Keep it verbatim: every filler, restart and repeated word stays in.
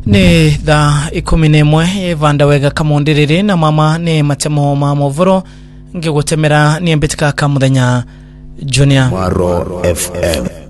Ni da ikumine mwe vanda wega kamondiriri na mama ni matemo mamovoro nge gutemera ni mbetika kamuthenya Junior Mwaro F M.